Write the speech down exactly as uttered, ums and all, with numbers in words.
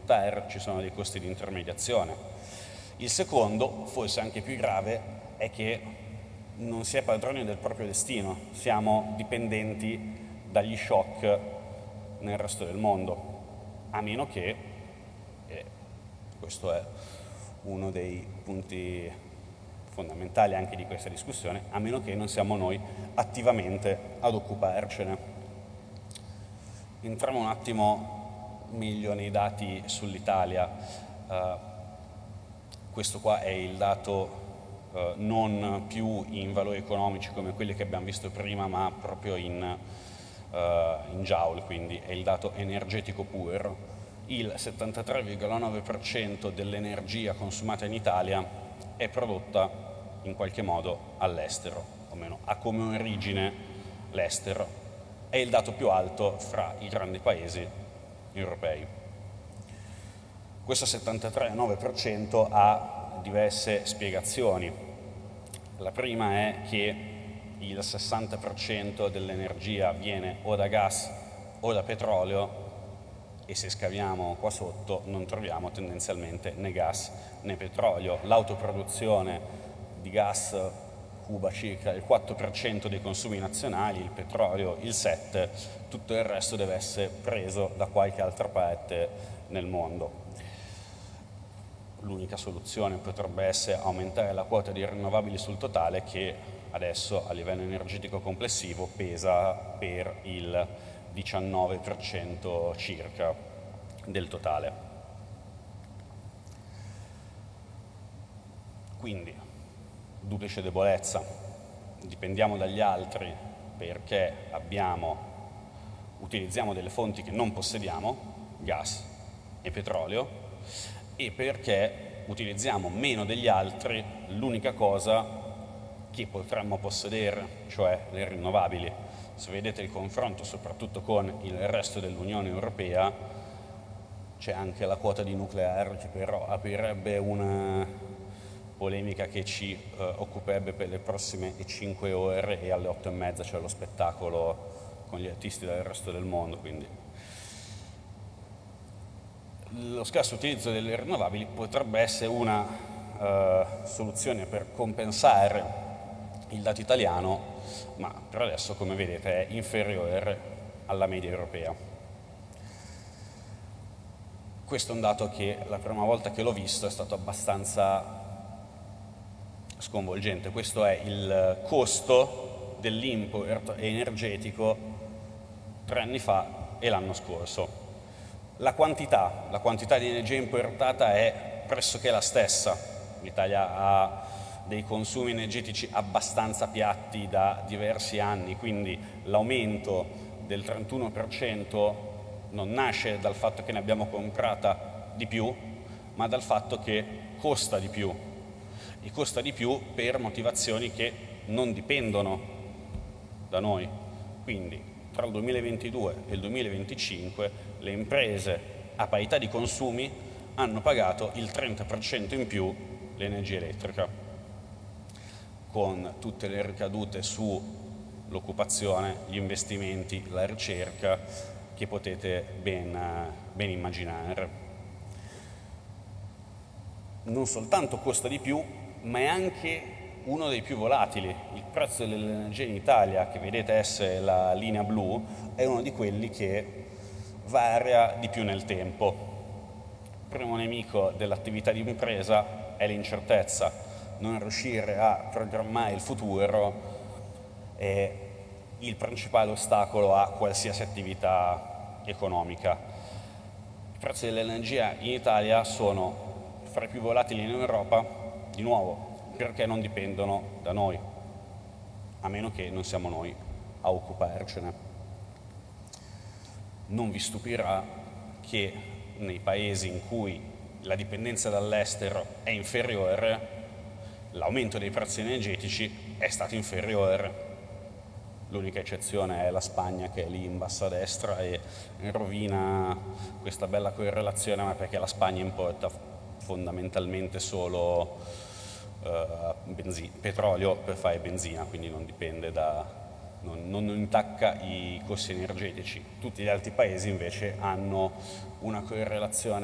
importare, ci sono dei costi di intermediazione. Il secondo, forse anche più grave, è che non si è padroni del proprio destino, siamo dipendenti dagli shock nel resto del mondo, a meno che, e questo è uno dei punti fondamentali anche di questa discussione, a meno che non siamo noi attivamente ad occuparcene. Entriamo un attimo meglio nei dati sull'Italia. Uh, questo qua è il dato uh, non più in valori economici come quelli che abbiamo visto prima, ma proprio in, uh, in joule, quindi è il dato energetico puro. Il settantatré virgola nove per cento dell'energia consumata in Italia è prodotta in qualche modo all'estero, o meno ha come origine l'estero. È il dato più alto fra i grandi paesi europei. Questo settantatré virgola nove per cento ha diverse spiegazioni. La prima è che il sessanta per cento dell'energia viene o da gas o da petrolio, e se scaviamo qua sotto non troviamo tendenzialmente né gas né petrolio. L'autoproduzione di gas cuba circa il quattro per cento dei consumi nazionali, il petrolio il sette per cento, tutto il resto deve essere preso da qualche altra parte nel mondo. L'unica soluzione potrebbe essere aumentare la quota di rinnovabili sul totale, che adesso a livello energetico complessivo pesa per il diciannove per cento circa del totale. Quindi, duplice debolezza, dipendiamo dagli altri perché abbiamo, utilizziamo delle fonti che non possediamo, gas e petrolio, e perché utilizziamo meno degli altri l'unica cosa che potremmo possedere, cioè le rinnovabili. Se vedete il confronto soprattutto con il resto dell'Unione Europea, c'è anche la quota di nucleare, che però aprirebbe una polemica che ci eh, occuperebbe per le prossime cinque ore, e alle otto e mezza c'è lo spettacolo con gli artisti del resto del mondo. Quindi lo scarso utilizzo delle rinnovabili potrebbe essere una eh, soluzione per compensare il dato italiano, ma per adesso, come vedete, è inferiore alla media europea. Questo è un dato che la prima volta che l'ho visto è stato abbastanza sconvolgente. Questo è il costo dell'import energetico tre anni fa e l'anno scorso. La quantità, la quantità di energia importata è pressoché la stessa. L'Italia ha dei consumi energetici abbastanza piatti da diversi anni, quindi l'aumento del trentuno per cento non nasce dal fatto che ne abbiamo comprata di più, ma dal fatto che costa di più, e costa di più per motivazioni che non dipendono da noi. Quindi tra il duemilaventidue e il duemilaventicinque le imprese a parità di consumi hanno pagato il trenta per cento in più l'energia elettrica, con tutte le ricadute sull'occupazione, gli investimenti, la ricerca che potete ben, ben immaginare. Non soltanto costa di più, ma è anche uno dei più volatili. Il prezzo dell'energia in Italia, che vedete essere la linea blu, è uno di quelli che varia di più nel tempo. Il primo nemico dell'attività di impresa è l'incertezza. Non riuscire a programmare il futuro è il principale ostacolo a qualsiasi attività economica. I prezzi dell'energia in Italia sono fra i più volatili in Europa, di nuovo, perché non dipendono da noi, a meno che non siamo noi a occuparcene. Non vi stupirà che nei paesi in cui la dipendenza dall'estero è inferiore, l'aumento dei prezzi energetici è stato inferiore. L'unica eccezione è la Spagna, che è lì in basso a destra e rovina questa bella correlazione, ma perché la Spagna importa fondamentalmente solo eh, benzi- petrolio per fare benzina, quindi non dipende da, non, non intacca i costi energetici. Tutti gli altri paesi invece hanno una correlazione